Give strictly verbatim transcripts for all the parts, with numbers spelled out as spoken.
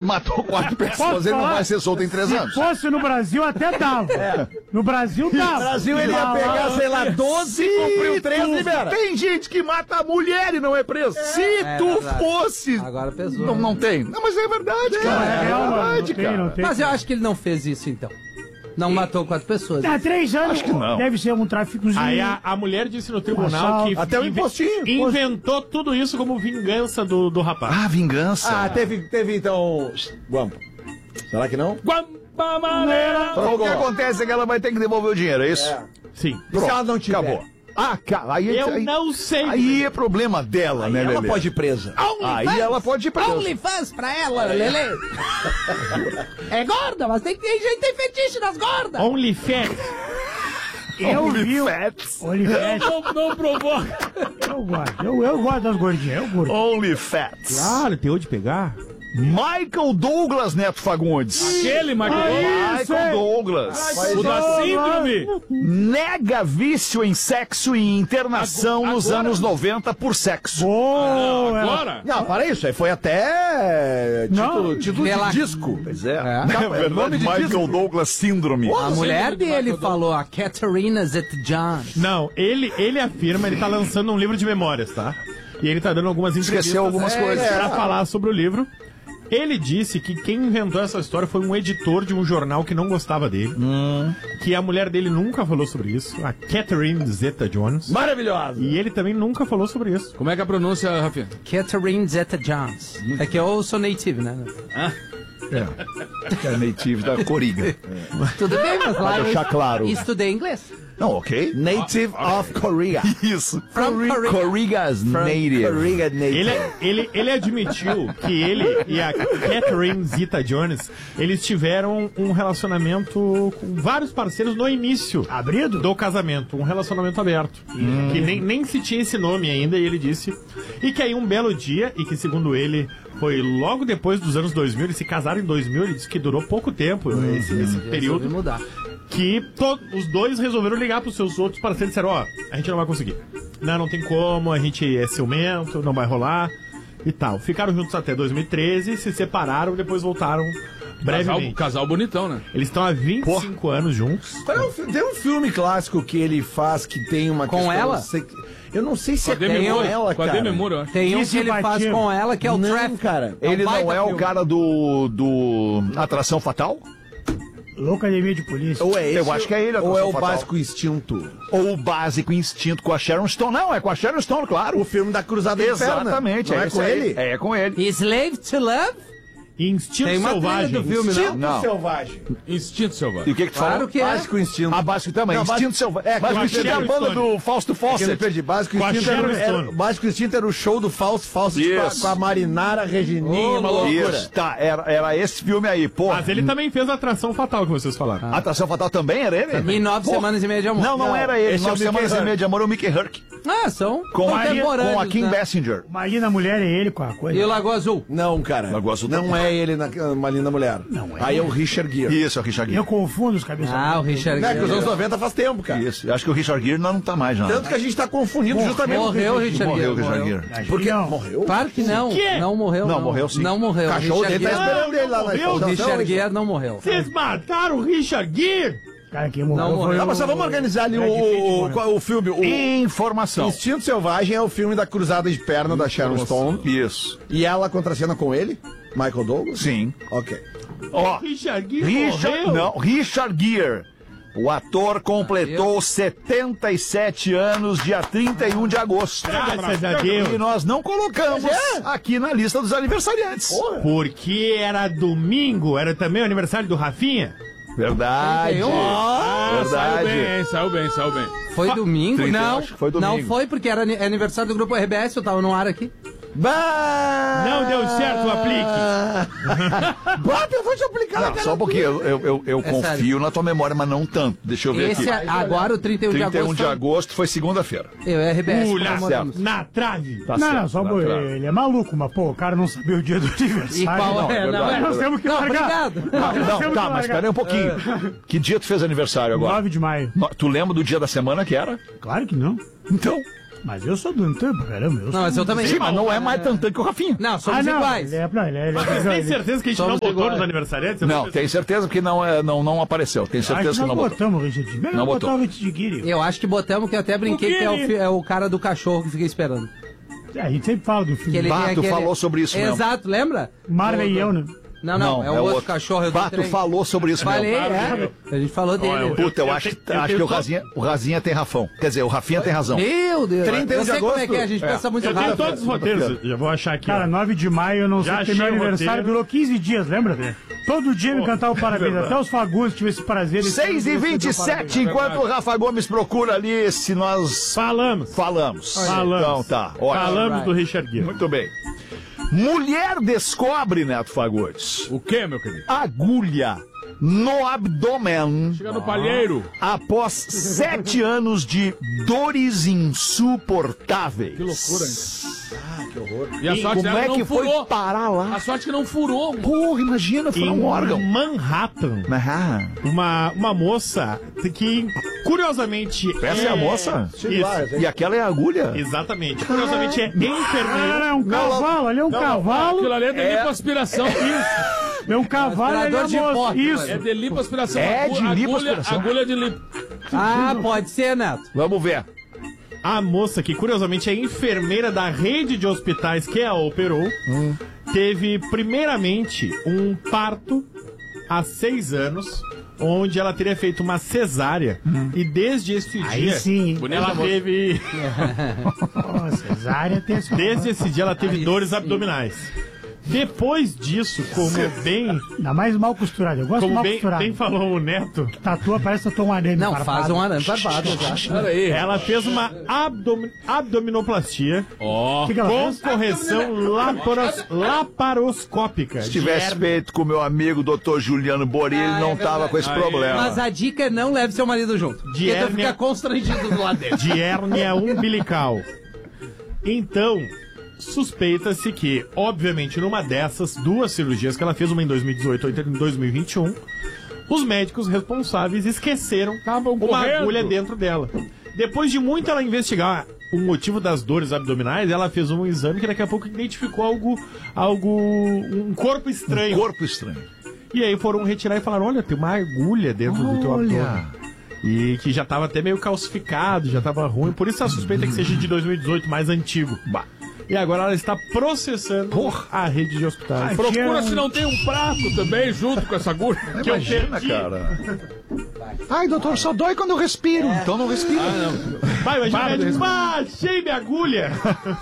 matou quatro pessoas, ele não vai ser solto em três anos. Se fosse no Brasil, até dava. É. No Brasil, dava. No Brasil, ele ia pegar, sei lá, doze, cumpriu três, libera. Tem gente que mata a mulher e não é preso. É. Se é, tu verdade. fosse... Agora pesou. Não, não tem. Não, mas é verdade, é, cara. É, é verdade, não tem, cara. não tem. Mas eu acho que ele não fez isso, então. Não matou quatro pessoas. Há três anos, acho que não. Deve ser um tráficozinho. Aí a, a mulher disse no tribunal que... Até o impostinho. Inventou tudo isso como vingança do, do rapaz. Ah, vingança. Ah, teve, teve então... Guampa. Será que não? Guampa maneira. O que acontece é que ela vai ter que devolver o dinheiro, é isso? É. Sim. Pronto, se ela não tiver. Acabou. Ah, cara, aí... Eu aí, não sei. Aí é problema dela, aí né, ela Lelê? pode ir presa. Only aí fans. ela pode ir presa. Only fans pra ela, Lelê. É gorda, mas tem, tem gente que tem fetiche nas gordas. Only fat. Eu Only vi o... fats. Only fats. Não, não provoca. Eu gosto. Eu, eu gosto das gordinhas. Eu gosto. Only fats. Claro, tem onde pegar. Michael Douglas Neto Fagundes. Aquele, Michael Douglas. Michael Douglas. Ai, o da síndrome. Nega vício em sexo e internação agora, nos agora. anos noventa por sexo. Boa. Ah, agora? Não, para isso. Aí foi até título, Não, título de Rela... disco. Pois é. É. Na verdade, Michael Douglas Síndrome. A mulher dele falou, a Katarina Zeta-Jones. Não, ele, ele afirma, ele tá lançando um livro de memórias, tá? E ele tá dando algumas entrevistas. Esqueceu algumas é, coisas. Pra falar sobre o livro. Ele disse que quem inventou essa história foi um editor de um jornal que não gostava dele. Hum. Que a mulher dele nunca falou sobre isso, a Catherine Zeta-Jones. Maravilhosa. E ele também nunca falou sobre isso. Como é que é a pronúncia, Rafinha? Katarina Zeta-Jones. É que eu sou native, né? Ah. É. Que é native da Coriga. É. Tudo bem, mas lá eu deixar claro. estudei inglês. Não, ok. Native of Korea. Isso. From Korea. Coriga's From native. Korea native. Ele, ele, ele admitiu que ele e a Catherine Zeta-Jones, eles tiveram um relacionamento com vários parceiros no início Abrido? do casamento, um relacionamento aberto. Hum. Que nem, nem se tinha esse nome ainda, e ele disse. E que aí um belo dia, e que segundo ele foi logo depois dos anos dois mil, eles se casaram em dois mil, ele disse que durou pouco tempo, hum. esse, esse período. Mudar. Que to, os dois resolveram ligar pros seus outros parceiros e disseram, ó, a gente não vai conseguir. Não, não tem como, a gente é ciumento, não vai rolar e tal. Ficaram juntos até dois mil e treze, se separaram e depois voltaram brevemente. Casal, casal bonitão, né? Eles estão há vinte e cinco Porra. anos juntos. Qual é o, tem um filme clássico que ele faz que tem uma Com questão ela? Se, eu não sei se Com é a Demi com Moore, ela, com a cara. Demi Moore, eu acho. Tem um Que que ele simpatia. faz com ela, que é o Não, Traffic. cara. É um Ele não baita é o filme. cara do, do Atração Fatal? Loucademia de polícia. Ou é esse, Eu acho que é ele, a ou é o Atração Fatal. Básico Instinto. Ou o Básico Instinto com a Sharon Stone? Não, é com a Sharon Stone, claro. O filme da Cruzada Interna. Exatamente. Não é, esse com aí. ele? É com ele. Slave to Love? Instinto Tem uma Selvagem. trilha do filme, Instinto Não. Selvagem. Instinto E selvagem. o que que tu Claro falou? que é. Básico Instinto. Ah, Básico também. Não, Instinto Básico- Selvagem. é, Básico com a Instinto é a Sharon banda Stone. do Fausto É que eu me Fawcett. perdi. Básico Com a Instinto, Sharon era, era, Stone. Básico Instinto era o show do Fausto, Fausto Isso. com a Marinara, Regininha, uma loucura. Isso, tá, era, era esse filme aí, pô. Mas ele também fez a Atração Fatal que vocês falaram. Atração Fatal também era ele? Em nove Pô. semanas e meia de amor. Não, não, Não, era ele. esse é o Nove Mickey Semanas e Herc. Meia de Amor, é o Mickey Herc. Ah, são Com a, contemporâneos, com a Kim né? Basinger. Imagina a mulher e ele com a coisa. E o Lagoa Azul? Não, cara. Lagoa Azul Não é ele na Uma Linda Mulher. Não é. Aí é o Richard Gere. Isso, é o Richard Eu Gere. confundo os cabeças. Ah, o Richard Não, é que os Gere. anos noventa faz tempo, cara. Isso, eu acho que o Richard Gere não, não tá mais, não. Tanto que a gente tá confundindo justamente. Morreu o Richard Morreu o Gere. Richard morreu. Gere. Acho Porque que não. morreu? Claro que não. quê? Não morreu. Não, morreu sim. Não morreu. O cachorro Richard dele tá Gere- esperando ele lá na morreu. O estação. Richard Gere não morreu. Vocês mataram o Richard Gere? Cara, quem morreu Não foi morreu. Ah, o- mas só vamos organizar ali o, Brad Pitt o, morreu. qual- o filme. O Informação. Instinto Selvagem é o filme da cruzada de perna da Sharon Stone. Isso. E ela contracena com ele? Michael Douglas? Sim. Ok. Ó, Richard Gere Richard, morreu? não, Richard Gere. O ator completou setenta e sete anos dia trinta e um de agosto. Graças a Deus. E nós não colocamos aqui na lista dos aniversariantes. Porque era domingo, era também o aniversário do Rafinha. Verdade. trinta e um? Ah, saiu Verdade. bem, hein? Saiu bem, saiu bem. Foi domingo? trinta, Não. acho que foi domingo. Não foi porque era ani- aniversário do grupo R B S, eu tava no ar aqui. Bah! Não deu certo o aplique. Bota, eu vou te aplicar na Não, cara só um pouquinho. Eu, eu, eu, eu É confio sério. na tua memória, mas não tanto. Deixa eu ver Esse aqui. é, agora o trinta e um de trinta e um agosto. de agosto foi segunda-feira. Eu, R B S. Pula comemoramos. na trave. Tá Não, certo, não, só tá por- claro. ele é maluco, mas pô, o cara não sabia o dia do aniversário. E qual Não, é? é Não, verdade. é. Nós temos que Não, largar. obrigado. Não, Nós não, temos tá, que mas largar. espera aí um pouquinho. Que dia tu fez aniversário agora? nove de maio. No- Tu lembra do dia da semana que era? Claro que não. Então, Mas eu sou do Antônio pra caramba. Eu Não, sou mas eu também. Sim, mas não é mais tantão que o Rafinha. Não, somos ah, não, iguais. Ele é, não, ele é, ele é, Mas tem ele- certeza que a gente Somos não botou iguais. nos aniversariantes? Não, tem certeza que não, é, não, não apareceu. Tem Acho que certeza que nós não botou. botamos o Richard Gere. Não Não botou. botou o Richard Gere. Eu acho que botamos, que eu até brinquei O que é o, Gere. fi- é o cara do cachorro que fica esperando. É, a gente sempre fala do filme. Que ele Bah, tem tu aquele... falou sobre isso mesmo. Exato, lembra? Marley Do- e eu, né? Não, não, é o outro, cachorro. eu Bah, tu trem. falou sobre isso Falei, mesmo. é. A gente falou dele. eu- Puta, eu, Eu acho, tenho- que- eu acho tenho que o só- Razinha, o Razinha tem Rafão. Quer dizer, o Rafinha tem razão. Meu Deus. trinta e um eu de sei como é que é, a agosto. gente É. pensa muito Eu tenho rápido. todos os roteiros, já vou achar aqui. Cara, ó. nove de maio, eu não sei Já porque meu achei o aniversário roteiro. durou quinze dias, lembra, velho? Todo dia me cantava o parabéns, até os Fagundes tiveram esse prazer. esse seis e ano de vinte e receber o parabéns. sete, enquanto o Rafa Gomes procura ali se nós Falamos. falamos. Falamos. Então tá, ótimo. Falamos do Richard Gere. Muito bem. Mulher descobre, Neto Fagundes, O quê, meu querido? agulha no abdômen Chega no palheiro. após sete anos de dores insuportáveis. Que loucura, hein? E a E sorte como dela é não que foi furou. parar lá? A sorte que não furou. Porra, imagina, foi Em um órgão. Manhattan, Ah, uma, uma moça que, curiosamente... essa é a moça? Isso, E aquela é a agulha? exatamente. Curiosamente é Não, não, não, enfermeira. é um cavalo, ali é um cavalo. Aquilo ali é de lipoaspiração. É um cavalo, ali é Aspirador de a moça. pó, Isso. É de lipoaspiração. É de Agulha- lipoaspiração. Agulha de lipo. Ah, pode ser, Neto. Vamos ver. A moça, que curiosamente é enfermeira da rede de hospitais que a operou, teve primeiramente um parto há seis anos, onde ela teria feito uma cesárea. E desde esse Aí dia, sim, hein? ela teve. Nossa, cesárea tem esse... Desde esse dia, ela teve Aí dores sim. abdominais. Depois disso, como bem, Ainda mais mal costurado. Eu gosto de como mal bem, costurado. bem falou o Neto, Tatua parece tatuar um arame. Não, farpado. faz um arame barbado já. Olha aí. ela fez uma abdomi- abdominoplastia Ó. O que, que ela com fez? correção laparos- laparoscópica. Se tivesse feito com o meu amigo doutor Juliano Borilli, Ah, não é tava verdade. com esse Aí. problema. Mas a dica é não leve seu marido junto. Porque tu hérnia- fica constrangido do lado dele. De hérnia umbilical. Então, suspeita-se que, obviamente, numa dessas duas cirurgias que ela fez, uma em dois mil e dezoito e outra em dois mil e vinte e um, os médicos responsáveis esqueceram Estavam uma correndo. agulha dentro dela. Depois de muito ela investigar o motivo das dores abdominais, ela fez um exame que daqui a pouco identificou algo, algo um corpo estranho. Corpo estranho. E aí foram retirar e falaram, olha, tem uma agulha dentro do teu abdômen. Olha. E que já tava até meio calcificado, já tava ruim. Por isso a suspeita é que seja de dois mil e dezoito, mais antigo. Bah. E agora ela está processando a rede de hospitais. Procura se não tem um prato também junto com essa agulha. Que eu Imagina, perdi. cara. Ai, doutor, só dói quando eu respiro. Então não respira. Vai, Para imagina, de médico, ah, achei minha agulha.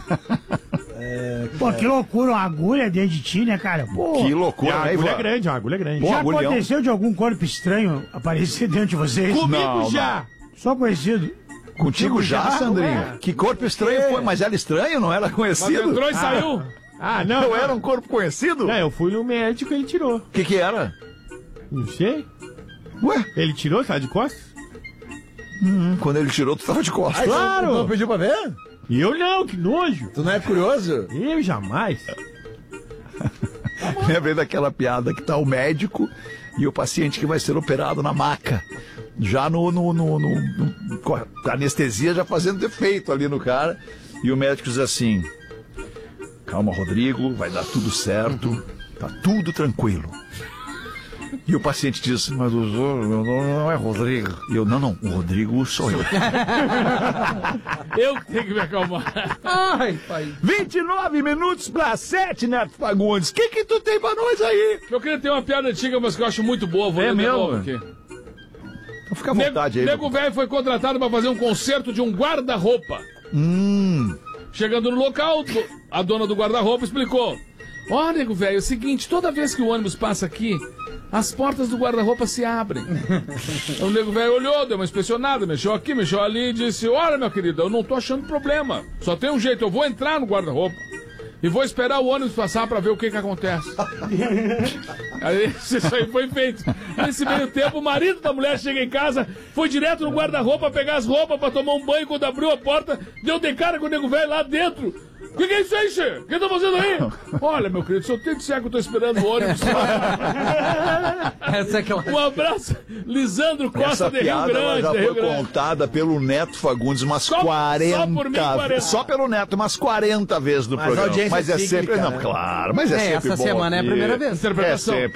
Pô, que loucura, uma agulha dentro de ti, né, cara? Pô, Que E loucura, a né, agulha é Ivan? grande, a agulha é grande. Pô, já agulhão. aconteceu de algum corpo estranho aparecer dentro de vocês? Comigo Não, já. Só conhecido. Contigo já, já, Sandrinho? ué. Que corpo estranho foi, mas era estranho, não era Mas conhecido? entrou e saiu. Ah, não. Não não. era um corpo conhecido? Não, eu fui no médico e ele tirou. O que que era? Não sei. Ué, Ele tirou, tá de costas? quando ele tirou, tu tava de costas. Claro! Não pediu pra ver? E eu não, que nojo. Tu não é curioso? Eu jamais. Lembrei daquela piada que tá o médico e o paciente que vai ser operado na maca. Já no, no, no, no- no- com a anestesia já fazendo efeito ali no cara. E o médico diz assim: calma, Rodrigo, vai dar tudo certo, tá tudo tranquilo. E o paciente diz: mas o senhor, meu nome não é Rodrigo. E eu: não, não, o Rodrigo sou eu. Eu que tenho que me acalmar. Ai, pai. vinte e nove minutos para sete, Neto Fagundes. O que que tu tem pra nós aí? Eu queria ter uma piada antiga, mas que eu acho muito boa. Vou É ler de mesmo? novo aqui. Então fica à Nego, vontade aí. Nego Velho foi contratado para fazer um concerto de um guarda-roupa. Hum, Chegando no local, do- a dona do guarda-roupa explicou: ó, Nego Velho, é o seguinte, toda vez que o ônibus passa aqui, as portas do guarda-roupa se abrem. O Nego Velho olhou, deu uma inspecionada, mexeu aqui, mexeu ali e disse: olha, meu querido, eu não tô achando problema. Só tem um jeito, eu vou entrar no guarda-roupa e vou esperar o ônibus passar pra ver o que que acontece. Aí isso aí foi feito. Nesse meio tempo, o marido da mulher chega em casa, foi direto no guarda-roupa pegar as roupas pra tomar um banho. Quando abriu a porta, deu de cara com o Nego Velho lá dentro. O que, que é isso aí, Che? O que tá fazendo aí? Olha, meu querido, se eu tenho disser que eu tô esperando o ônibus. Essa é aquela... Um abraço, Lisandro Costa Essa de Rio piada ela Grande. já de Rio foi Grande. contada pelo Neto Fagundes umas Só- só quarenta por mim, quarenta. Só pelo Neto, umas quarenta vezes no Mas a programa. audiência Mas é é sempre. cíclica, Não, né? claro, mas é, É, sempre essa bom semana é a aqui. primeira vez. É sempre